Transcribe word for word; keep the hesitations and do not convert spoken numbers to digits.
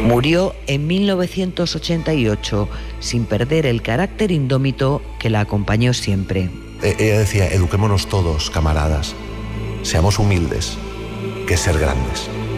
Murió en mil novecientos ochenta y ocho, sin perder el carácter indómito que la acompañó siempre. Ella decía, eduquémonos todos, camaradas. Seamos humildes, que es ser grandes.